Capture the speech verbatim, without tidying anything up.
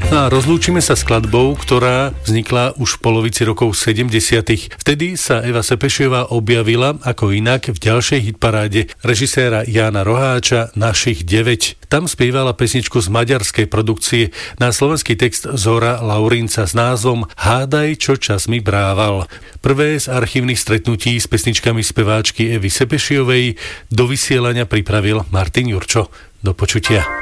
No a rozlúčime sa skladbou, ktorá vznikla už v polovici rokov sedemdesiatych. Vtedy sa Eva Sepešiová objavila ako inak v ďalšej hitparáde režiséra Jána Roháča Našich deväť. Tam spievala pesničku z maďarskej produkcie na slovenský text Zora Laurinca s názvom Hádaj, čo čas mi brával. Prvé z archívnych stretnutí s pesničkami speváčky Evy Sepešiovej do vysielania pripravil Martin Jurčo. Do počutia.